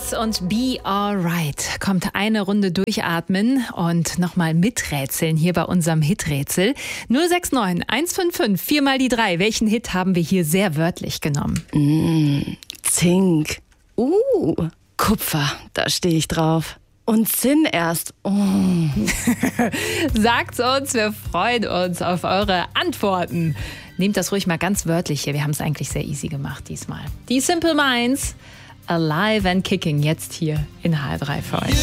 Prince und Be Alright. Kommt eine Runde durchatmen und nochmal miträtseln hier bei unserem Hiträtsel. 069 155 4 mal die 3. Welchen Hit haben wir hier sehr wörtlich genommen? Zink. Kupfer, da stehe ich drauf. Und Zinn erst. Sagt's uns, wir freuen uns auf eure Antworten. Nehmt das ruhig mal ganz wörtlich hier. Wir haben es eigentlich sehr easy gemacht diesmal. Die Simple Minds, Alive and Kicking, jetzt hier in HR3 für euch.